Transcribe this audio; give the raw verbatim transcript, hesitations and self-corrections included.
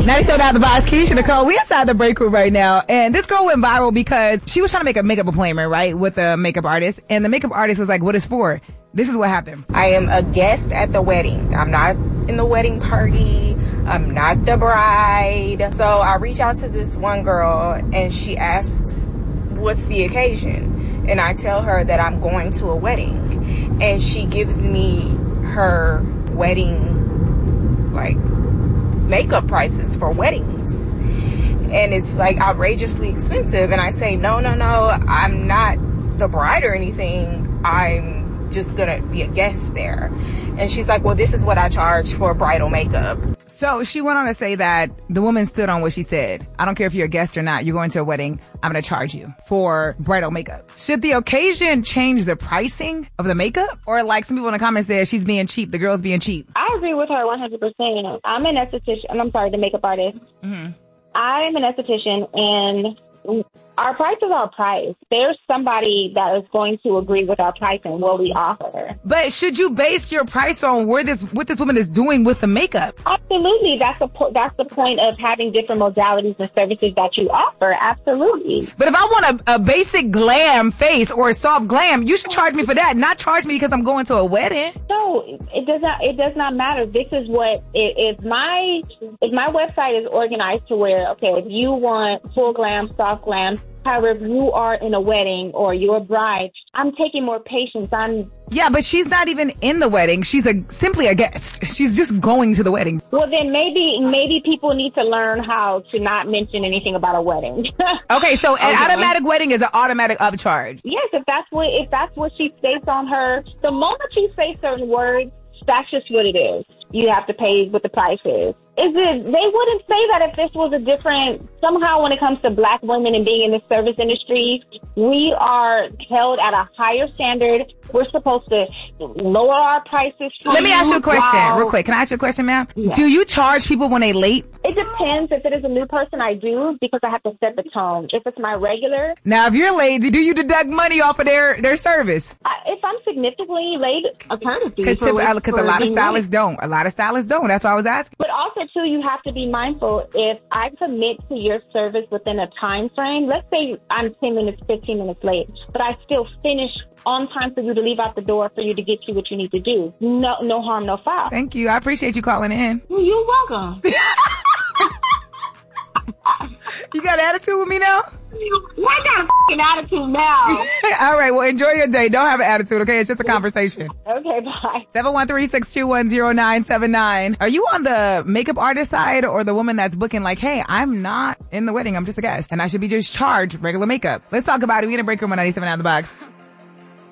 ninety-seven out of the box, Keisha Nicole. We inside the break room right now. And this girl went viral because she was trying to make a makeup appointment, right, with a makeup artist. And the makeup artist was like, what is for? This is what happened. I am a guest at the wedding. I'm not in the wedding party. I'm not the bride. So I reach out to this one girl and she asks, what's the occasion? And I tell her that I'm going to a wedding. And she gives me her wedding, like, makeup prices for weddings. And it's like outrageously expensive. And I say, no, no, no, I'm not the bride or anything. I'm just gonna be a guest there. And she's like, well, this is what I charge for bridal makeup. So she went on to say that the woman stood on what she said. I don't care if you're a guest or not. You're going to a wedding. I'm going to charge you for bridal makeup. Should the occasion change the pricing of the makeup? Or like some people in the comments said, she's being cheap. The girl's being cheap. I agree with her one hundred percent. I'm an esthetician. I'm sorry, the makeup artist. Mm-hmm. I'm an esthetician, and our prices are priced. There's somebody that is going to agree with our price and what we offer. But should you base your price on where this what this woman is doing with the makeup? Absolutely. That's the po- that's the point of having different modalities and services that you offer. Absolutely. But if I want a, a basic glam face or a soft glam, you should charge me for that, not charge me because I'm going to a wedding. No, it does not. It does not matter. This is what if my if my website is organized to where, okay, if you want full glam, soft glam. However, if you are in a wedding or you're a bride, I'm taking more patience. I'm Yeah, but she's not even in the wedding. She's a simply a guest. She's just going to the wedding. Well, then maybe maybe people need to learn how to not mention anything about a wedding. Okay, so an okay. automatic wedding is an automatic upcharge. Yes, if that's what if that's what she states on her, the moment she says certain words, that's just what it is. You have to pay what the price is. Is it? They wouldn't say that if this was a different, somehow when it comes to black women and being in the service industry, we are held at a higher standard. We're supposed to lower our prices. Let me ask you a question wow. real quick. Can I ask you a question, ma'am? Yeah. Do you charge people when they late? It depends. If it is a new person, I do, because I have to set the tone. If it's my regular. Now, if you're late, do you deduct money off of their, their service? I, if I'm significantly late, a courtesy. Because a lot of stylists don't. A lot of stylists don't. That's why I was asking. But also, too, you have to be mindful. If I commit to your service within a time frame, let's say I'm ten minutes, fifteen minutes late, but I still finish on time for you to leave out the door for you to get you what you need to do. No, no harm, no foul. Thank you. I appreciate you calling in. You're welcome. You got an attitude with me now? I got a fucking attitude now. All right, well, enjoy your day. Don't have an attitude, okay? It's just a conversation. Okay, bye. seven one three, six two one, zero nine seven nine. Are you on the makeup artist side or the woman that's booking like, hey, I'm not in the wedding, I'm just a guest, and I should be just charged regular makeup? Let's talk about it. We in a break room on ninety-seven out of the box.